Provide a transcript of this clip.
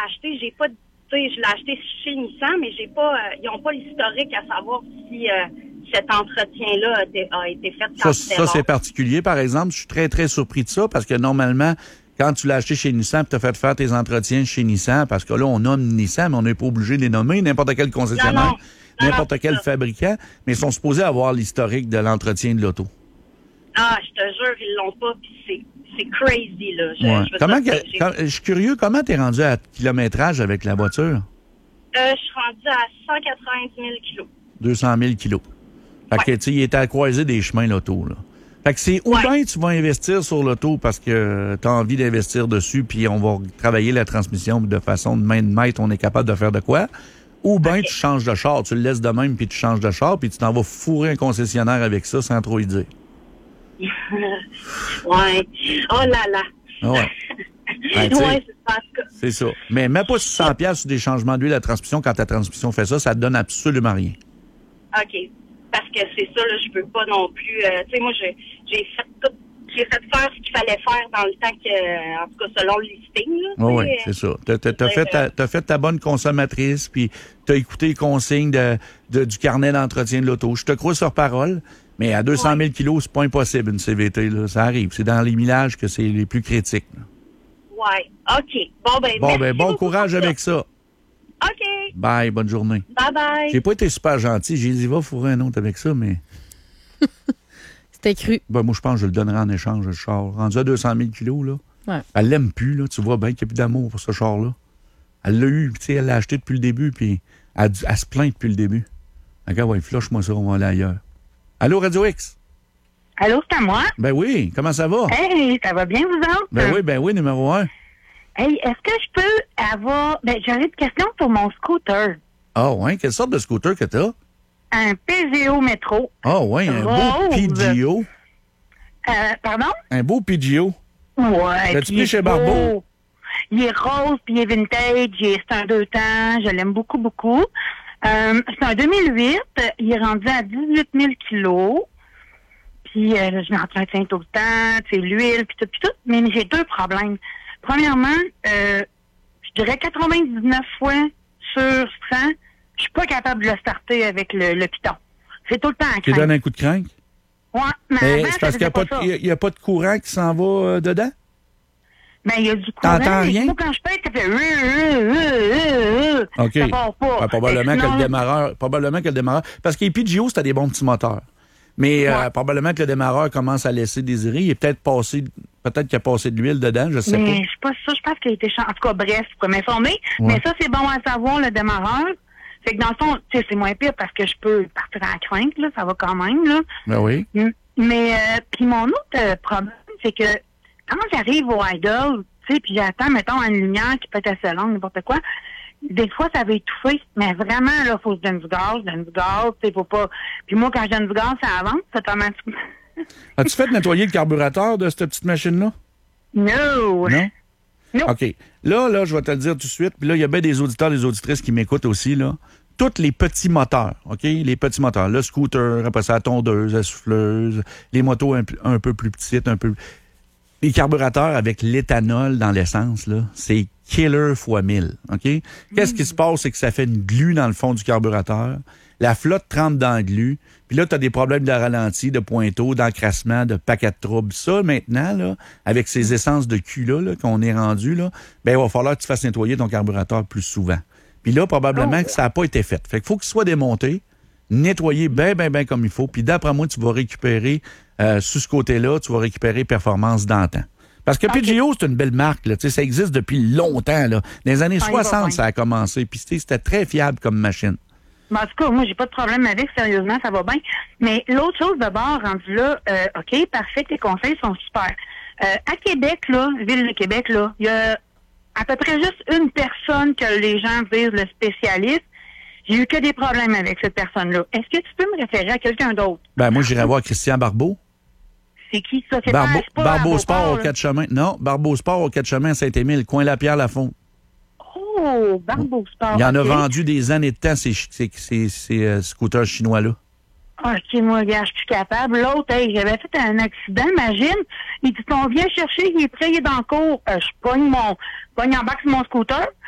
acheté, j'ai pas, tu sais, je l'ai acheté chez Nissan, mais j'ai pas, ils ont pas l'historique à savoir si cet entretien-là a été fait quand Ça, c'est particulier, par exemple. Je suis très, très surpris de ça parce que normalement, quand tu l'as acheté chez Nissan, tu as fait faire tes entretiens chez Nissan, parce que là, on nomme Nissan, mais on n'est pas obligé de les nommer, n'importe quel concessionnaire, n'importe quel fabricant, mais ils sont supposés avoir l'historique de l'entretien de l'auto. Ah, je te jure, ils l'ont pas, puis c'est crazy, là. Je suis curieux, comment t'es rendu à kilométrage avec la voiture? Je suis rendu à 190 000 kilos. 200 000 kilos. Fait que, tu sais, il est à la croisée des chemins, l'auto, là. Fait que c'est ou bien tu vas investir sur l'auto parce que tu as envie d'investir dessus, puis on va travailler la transmission de façon de main de maître, on est capable de faire de quoi. Ou bien tu changes de char, tu le laisses de même, puis tu changes de char, puis tu t'en vas fourrer un concessionnaire avec ça sans trop y dire. Ouais. Oh là là. Ouais. Ben, c'est ça. Mais mets pas 600$ sur des changements d'huile à transmission quand ta transmission fait ça, ça te donne absolument rien. OK. Parce que c'est ça, là, je peux pas non plus. Tu sais, moi, j'ai fait faire ce qu'il fallait faire dans le temps que, en tout cas, selon le listing. Oui, c'est ça. T'as fait ta bonne consommatrice, puis t'as écouté les consignes du carnet d'entretien de l'auto. Je te crois sur parole, mais à 200 000 kilos, c'est pas impossible, une CVT, là. Ça arrive. C'est dans les millages que c'est les plus critiques, là. Ouais. OK. Bon courage avec ça. OK. Bye, bonne journée. Bye-bye. J'ai pas été super gentil. J'ai dit, va fourrer un autre avec ça, mais... C'était cru. Ben, moi, je pense que je le donnerai en échange, le char. Rendu à 200 000 kilos, là. Ouais. Elle l'aime plus, là. Tu vois bien qu'il n'y a plus d'amour pour ce char-là. Elle l'a eu, tu sais, elle l'a acheté depuis le début, puis elle se plaint depuis le début. Regarde, ouais, flush-moi ça, on va aller ailleurs. Allô, Radio X? Allô, c'est à moi? Ben oui, comment ça va? Hey, ça va bien, vous autres? Ben oui, numéro 1. Hey, est-ce que je peux avoir... Ben, j'aurais une question pour mon scooter. Ah, ouais, quelle sorte de scooter que t'as? Un Peugeot Métro. Ah, ouais, un beau PGO. Pardon? Un beau PGO. Ouais. L'as-tu pris chez Barbeau? Il est rose, puis il est vintage, c'est un 2 temps, je l'aime beaucoup, beaucoup. C'est un 2008, il est rendu à 18 000 kilos. Puis je l'entretiens tout le temps, tu sais, l'huile, puis tout. Mais j'ai 2 problèmes. Premièrement, je dirais 99 fois sur 100, je suis pas capable de le starter avec le piton. C'est tout le temps à craindre. Tu donnes un coup de crank? Ouais, mais c'est parce qu'il n'y a pas de courant qui s'en va dedans? Ben, il y a du courant. T'entends rien? Quand je pèse, ça fait... OK. Ça part pas. Ben, probablement que le démarreur... Parce que les PGO, c'était des bons petits moteurs. Mais probablement que le démarreur commence à laisser désirer. Il est peut-être qu'il a passé de l'huile dedans, je sais pas. Mais je suis pas sûre. Je pense qu'il a été changé. En tout cas, bref, je peux m'informer. Ouais. Mais ça, c'est bon à savoir, le démarreur. Fait que dans le fond, tu sais, c'est moins pire parce que je peux partir à la crainte, là. Ça va quand même, là. Ben oui. Mais, puis mon autre problème, c'est que quand j'arrive au idle, tu sais, puis j'attends, mettons, une lumière qui peut être assez longue, n'importe quoi, des fois, ça va étouffer. Mais vraiment, là, faut que je donne du gaz, tu sais, faut pas... Puis moi, quand je donne du gaz, ça avance automatiquement. As-tu fait nettoyer le carburateur de cette petite machine-là? No. Non? Non. OK. Là, je vais te le dire tout de suite. Puis là, il y a bien des auditeurs, des auditrices qui m'écoutent aussi, là. Tous les petits moteurs, OK? Les petits moteurs. Le scooter, après ça, la tondeuse, la souffleuse, les motos un peu plus petites, Les carburateurs avec l'éthanol dans l'essence, là, c'est killer fois 1000, OK? Qu'est-ce qui se passe? C'est que ça fait une glu dans le fond du carburateur. La flotte trempe dans la glu. Puis là, tu as des problèmes de ralenti, de pointeau, d'encrassement, de paquet de troubles. Ça, maintenant, là, avec ces essences de cul-là qu'on est rendu, là, ben, il va falloir que tu fasses nettoyer ton carburateur plus souvent. Puis là, probablement que ça n'a pas été fait. Fait qu'il faut qu'il soit démonté, nettoyé bien comme il faut. Puis d'après moi, tu vas récupérer, sur ce côté-là, tu vas récupérer performance d'antan. Parce que PGO, c'est une belle marque, là. Tu sais, ça existe depuis longtemps, là. Dans les années 60, ça a commencé. Puis c'était très fiable comme machine. Mais en tout cas, moi, j'ai pas de problème avec, sérieusement, ça va bien. Mais l'autre chose de bord, rendu là, OK, parfait, tes conseils sont super. À Québec, là, ville de Québec, là, il y a à peu près juste une personne que les gens disent le spécialiste. J'ai eu que des problèmes avec cette personne-là. Est-ce que tu peux me référer à quelqu'un d'autre? Ben, moi, j'irai voir Christian Barbeau. C'est qui, ça? C'est Barbeau Sport au 4 chemins. Non, Barbeau Sport au 4 chemins à Saint-Émile, coin Lapierre-Lafonte. Oh, Barbeau Sport. Il y en a vendu des années de temps, ces scooters chinois-là. OK, moi, gars, je suis plus capable. L'autre, hey, j'avais fait un accident, imagine. Il dit, on vient chercher, il est prêt, il est dans le cours. Je pogne en bas sur mon scooter.